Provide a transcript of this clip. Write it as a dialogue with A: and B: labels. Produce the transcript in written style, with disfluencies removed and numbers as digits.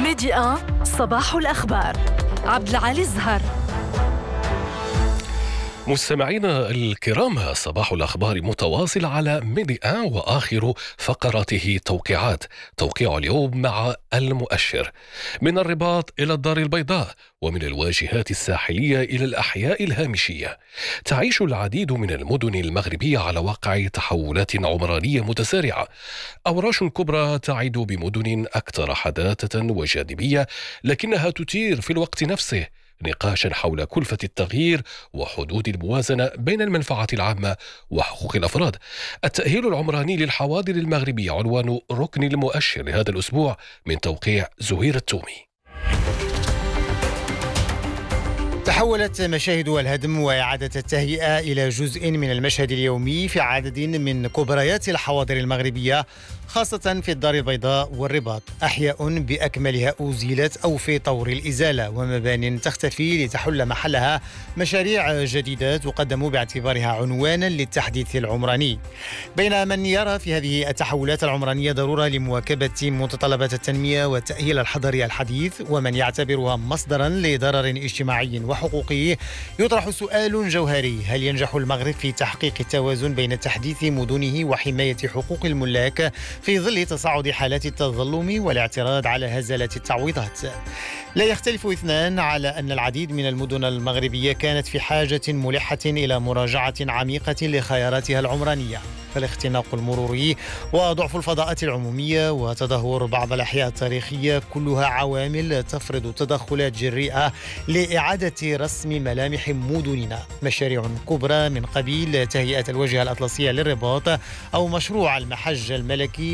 A: ميدي 1 صباح الأخبار. عبد العالي الزهر.
B: مستمعينا الكرام، صباح الأخبار متواصل على ميدي 1 وآخر فقراته توقيعات. توقيع اليوم مع المؤشر. من الرباط إلى الدار البيضاء، ومن الواجهات الساحلية إلى الأحياء الهامشية. تعيش العديد من المدن المغربية على واقع تحولات عمرانية متسارعة. أوراش كبرى تعد بمدن أكثر حداثة وجاذبية، لكنها تثير في الوقت نفسه نقاشا حول كلفة التغيير وحدود الموازنة بين المنفعة العامة وحقوق الأفراد. التأهيل العمراني للحواضر المغربية عنوان ركن المؤشر لهذا الأسبوع، من توقيع زهير التومي.
C: تحولت مشاهد الهدم وإعادة التهيئة إلى جزء من المشهد اليومي في عدد من كبريات الحواضر المغربية، خاصة في الدار البيضاء والرباط. أحياء بأكملها أزيلت أو في طور الإزالة، ومبان تختفي لتحل محلها مشاريع جديدة تقدم باعتبارها عنوانا للتحديث العمراني. بين من يرى في هذه التحولات العمرانية ضرورة لمواكبة متطلبات التنمية والتأهيل الحضري الحديث، ومن يعتبرها مصدرا لضرر اجتماعي وحقوقي، يطرح سؤال جوهري: هل ينجح المغرب في تحقيق التوازن بين تحديث مدنه وحماية حقوق الملاك في ظل تصاعد حالات التظلم والاعتراض على هزالة التعويضات؟ لا يختلف اثنان على أن العديد من المدن المغربية كانت في حاجة ملحة إلى مراجعة عميقة لخياراتها العمرانية. فالاختناق المروري وضعف الفضاءات العمومية وتدهور بعض الأحياء التاريخية كلها عوامل تفرض تدخلات جريئة لإعادة رسم ملامح مدننا. مشاريع كبرى من قبيل تهيئة الواجهة الأطلسية للرباط أو مشروع المحج الملكي